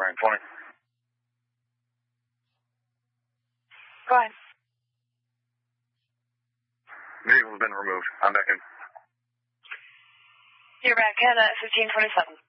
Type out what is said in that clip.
920. Go ahead. Vehicle's been removed. I'm back in. You're back in at 1527.